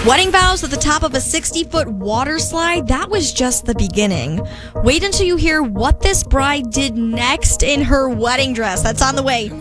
Wedding vows at the top of a 60-foot water slide, that was just the beginning. Wait until you hear what this bride did next in her wedding dress. That's on the way.